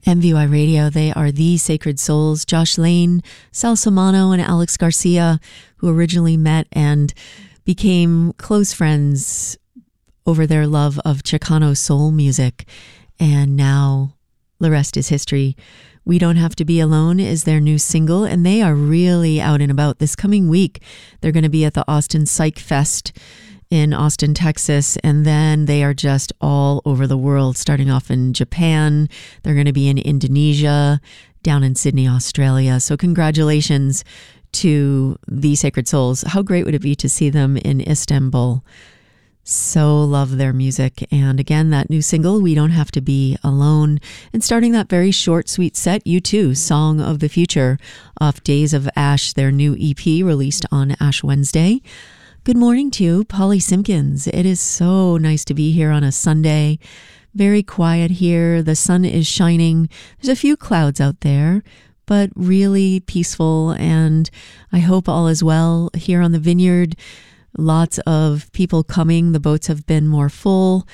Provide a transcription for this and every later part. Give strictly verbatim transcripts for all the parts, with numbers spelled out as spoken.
M V Y Radio, they are the Sacred Souls. Josh Lane, Sal Somano, and Alex Garcia, who originally met and became close friends over their love of Chicano soul music. And now the rest is history. We Don't Have to Be Alone is their new single, and they are really out and about. This coming week, they're going to be at the Austin Psych Fest in Austin, Texas, and then they are just all over the world, starting off in Japan. They're going to be in Indonesia, down in Sydney, Australia. So congratulations to the Sacred Souls. How great would it be to see them in Istanbul? So love their music. And again, that new single, We Don't Have to Be Alone. And starting that very short, sweet set, U two, Song of the Future, off Days of Ash, their new E P released on Ash Wednesday. Good morning to you, Polly Simpkins. It is so nice to be here on a Sunday. Very quiet here. The sun is shining. There's a few clouds out there, but really peaceful. And I hope all is well here on the vineyard. Lots of people coming. The boats have been more full.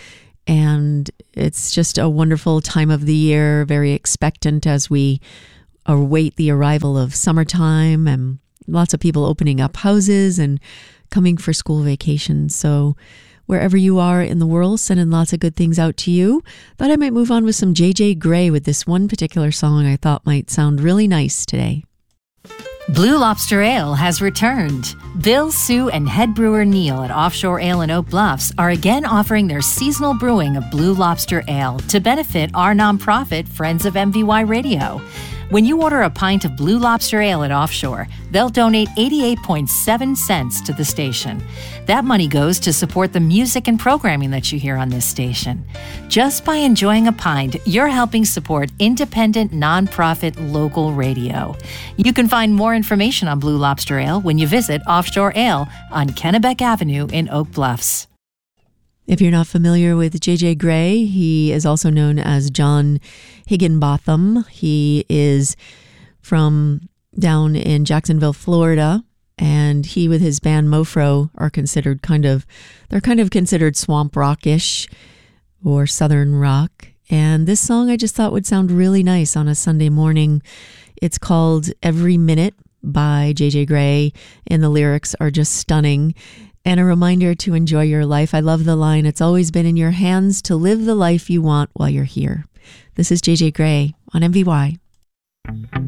And it's just a wonderful time of the year. Very expectant as we await the arrival of summertime, and lots of people opening up houses and coming for school vacation. So wherever you are in the world, sending lots of good things out to you. Thought I might move on with some J J Grey with this one particular song I thought might sound really nice today. Blue Lobster Ale has returned. Bill, Sue, and head brewer Neil at Offshore Ale in Oak Bluffs are again offering their seasonal brewing of Blue Lobster Ale to benefit our nonprofit Friends of M V Y Radio. When you order a pint of Blue Lobster Ale at Offshore, they'll donate eighty-eight point seven cents to the station. That money goes to support the music and programming that you hear on this station. Just by enjoying a pint, you're helping support independent, nonprofit local radio. You can find more information on Blue Lobster Ale when you visit Offshore Ale on Kennebec Avenue in Oak Bluffs. If you're not familiar with J J Grey, he is also known as John Higginbotham. He is from down in Jacksonville, Florida, and he with his band Mofro are considered kind of, they're kind of considered swamp rockish or southern rock. And this song I just thought would sound really nice on a Sunday morning. It's called Every Minute by J J Grey, and the lyrics are just stunning. And a reminder to enjoy your life. I love the line, it's always been in your hands to live the life you want while you're here. This is J J Grey on M V Y.